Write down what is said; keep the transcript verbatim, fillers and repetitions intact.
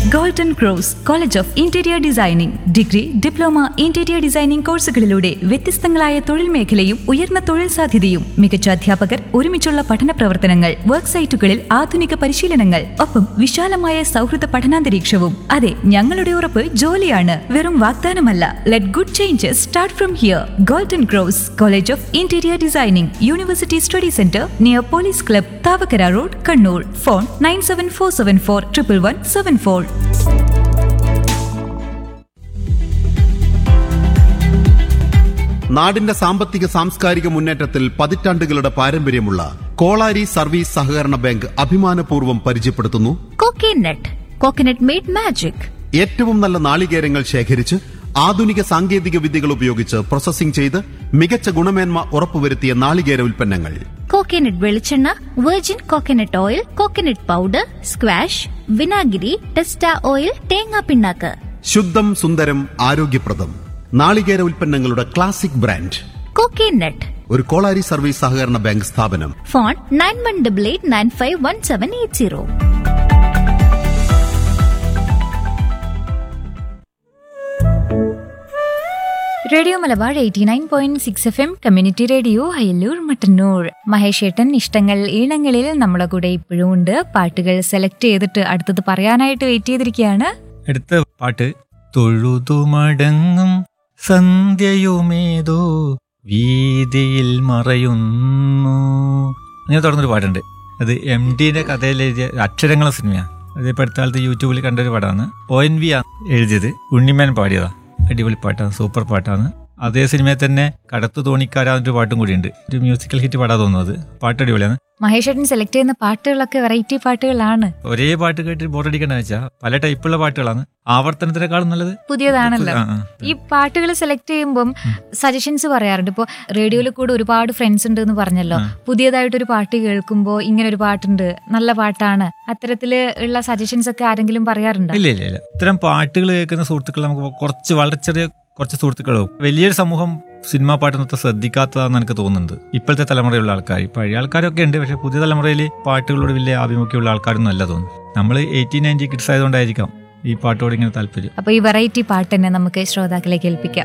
Golden cross college of interior designing degree, diploma, interior designing കോഴ്സുകളിലൂടെ വ്യത്യസ്തങ്ങളായ തൊഴിൽ മേഖലയും ഉയർന്ന തൊഴിൽ സാധ്യതയും മികച്ച അധ്യാപകർ, ഒരുമിച്ചുള്ള പഠന പ്രവർത്തനങ്ങൾ, വർക്ക് സൈറ്റുകളിൽ ആധുനിക പരിശീലനങ്ങൾ, ഒപ്പം വിശാലമായ സൗഹൃദ പഠനാന്തരീക്ഷവും. അതെ, ഞങ്ങളുടെ ഉറപ്പ് ജോലിയാണ്, വെറും വാഗ്ദാനമല്ല. Let good changes start from here. Golden cross college of interior designing, university study centre near police club, Thavakkara road, Kannur. Phone nine seven four seven four triple one seven four. നാടിന്റെ സാമ്പത്തിക സാംസ്കാരിക മുന്നേറ്റത്തിൽ പതിറ്റാണ്ടുകളുടെ പാരമ്പര്യമുള്ള കോളാരി സർവീസ് സഹകരണ ബാങ്ക് അഭിമാനപൂർവ്വം പരിചയപ്പെടുത്തുന്നു coconut. Coconut made magic. ഏറ്റവും നല്ല നാളികേരങ്ങൾ ശേഖരിച്ച് ആധുനിക സാങ്കേതിക വിദ്യകൾ ഉപയോഗിച്ച് പ്രോസസ്സിംഗ് ചെയ്ത് മികച്ച ഗുണമേന്മ ഉറപ്പുവരുത്തിയ നാളികേര ഉൽപ്പന്നങ്ങൾ. കോക്കനട്ട് വെളിച്ചെണ്ണ, virgin coconut oil, coconut powder, squash, വിനാഗിരി, ടെസ്റ്റ ഓയിൽ, തേങ്ങാ പിണ്ണാക്ക്. ശുദ്ധം, സുന്ദരം, ആരോഗ്യപ്രദം നാളികേര ഉൽപ്പന്നങ്ങളുടെ ക്ലാസിക് ബ്രാൻഡ് കോക്കനട്ട്. ഒരു കോളാരി സർവീസ് സഹകരണ ബാങ്ക് സ്ഥാപനം. Phone nine one double eight nine five one seven eight zero. Radio Malabar eighty nine point six F M community radio, Ayallur, Mattannur. Mahesh ഏട്ടൻ ഇഷ്ടങ്ങൾ ഈണങ്ങളിൽ നമ്മളെ കൂടെ ഇപ്പോഴും ഉണ്ട്. പാട്ടുകൾ സെലക്ട് ചെയ്തിട്ട് അടുത്തത് പറയാനായിട്ട് വെയിറ്റ് ചെയ്തിരിക്കുകയാണ്. അടുത്ത പാട്ട് തൊഴുതുമടങ്ങും സന്ധ്യയുമേതോ വീതിയിൽ മറയുന്നു. അങ്ങനെ തുടർന്നൊരു പാട്ടുണ്ട്. അത് എം ഡിന്റെ കഥയിലെഴുതിയ അക്ഷരങ്ങളെ സിനിമയാണ്. അത് ഇപ്പം അടുത്ത കാലത്ത് യൂട്യൂബിൽ കണ്ടൊരു പാട്ടാണ്. ഒ എൻ വി ആണ് എഴുതിയത്, ഉണ്ണിമേൻ പാടിയതാ. അടിപൊളി പാട്ടാണ്, സൂപ്പർ പാട്ടാണ്. അതേ സിനിമയിൽ തന്നെ കടത്തു തോണിക്കാരാന്നൊരു പാട്ടും കൂടിയുണ്ട്. ഒരു മ്യൂസിക്കൽ ഹിറ്റ് പാടാ തോന്നുന്നത്. പാട്ട് അടിപൊളിയാണ്. മഹേഷ് ഏട്ടൻ സെലക്ട് ചെയ്യുന്ന പാട്ടുകളൊക്കെ വെറൈറ്റി പാട്ടുകളാണ്. ഒരേ പാട്ട് കേട്ട് ബോറടിക്കണ്ടെന്ന് വെച്ചാൽ പല ടൈപ്പുള്ള പാട്ടുകളാണ്. ആവർത്തനത്തിനേക്കാളും നല്ലത് പുതിയതാണല്ലോ. ഈ പാട്ടുകൾ സെലക്ട് ചെയ്യുമ്പം സജഷൻസ് പറയാറുണ്ട്. ഇപ്പോൾ റേഡിയോയിൽ കൂടെ ഒരുപാട് ഫ്രണ്ട്സ് ഉണ്ട് എന്ന് പറഞ്ഞല്ലോ. പുതിയതായിട്ടൊരു പാട്ട് കേൾക്കുമ്പോൾ ഇങ്ങനെ ഒരു പാട്ടുണ്ട്, നല്ല പാട്ടാണ്, അത്തരത്തില് ഉള്ള സജഷൻസ് ഒക്കെ ആരെങ്കിലും പറയാറുണ്ടോ? ഇല്ല ഇല്ല ഇല്ല ഇത്തരം പാട്ടുകൾ കേൾക്കുന്ന സുഹൃത്തുക്കൾ നമുക്ക് കുറച്ച് വളരെ ചെറിയ കുറച്ച് സുഹൃത്തുക്കളും വലിയൊരു സമൂഹം സിനിമാ പാട്ടൊന്നും ശ്രദ്ധിക്കാത്തതാണെന്ന് എനിക്ക് തോന്നുന്നുണ്ട്. ഇപ്പോഴത്തെ തലമുറയുള്ള ആൾക്കാർ, പഴയ ആൾക്കാരൊക്കെ ഉണ്ട്, പക്ഷെ പുതിയ തലമുറയിൽ പാട്ടുകളോട് വലിയ ആഭിമുഖ്യമുള്ള ആൾക്കാരൊന്നും അല്ല തോന്നുന്നു. നമ്മൾ എയ്റ്റീൻ നയൻറ്റി കിഡ്സ് ആയതുകൊണ്ടായിരിക്കാം ഈ പാട്ടോട് ഇങ്ങനെ താല്പര്യം. അപ്പൊ ഈ വെറൈറ്റി പാട്ട് തന്നെ നമുക്ക് ശ്രോതാക്കളെ കേൾപ്പിക്കാം.